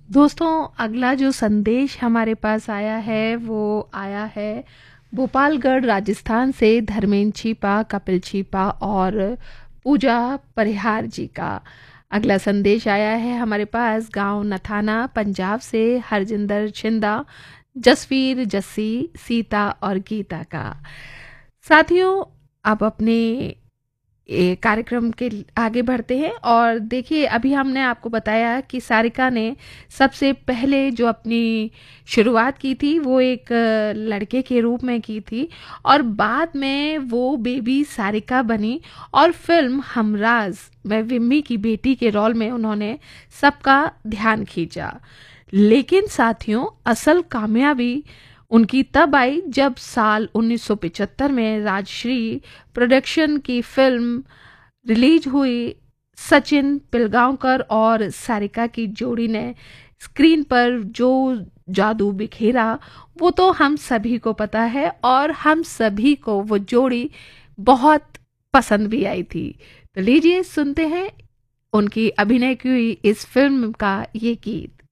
दोस्तों, अगला जो संदेश हमारे पास आया है वो आया है भोपालगढ़ राजस्थान से धर्मेंद्र छीपा, कपिल छीपा और पूजा परिहार जी का। अगला संदेश आया है हमारे पास गांव नथाना पंजाब से हरजिंदर छिंदा, जसवीर, जस्सी, सीता और गीता का। साथियों, अब अपने ये कार्यक्रम के आगे बढ़ते हैं और देखिए, अभी हमने आपको बताया कि सारिका ने सबसे पहले जो अपनी शुरुआत की थी वो एक लड़के के रूप में की थी और बाद में वो बेबी सारिका बनी और फिल्म हमराज में विम्मी की बेटी के रोल में उन्होंने सबका ध्यान खींचा। लेकिन साथियों, असल कामयाबी उनकी तब आई जब साल 1975 में राजश्री प्रोडक्शन की फिल्म रिलीज हुई। सचिन पिलगांवकर और सारिका की जोड़ी ने स्क्रीन पर जो जादू बिखेरा वो तो हम सभी को पता है और हम सभी को वो जोड़ी बहुत पसंद भी आई थी। तो लीजिए सुनते हैं उनकी अभिनय की हुई इस फिल्म का ये गीत।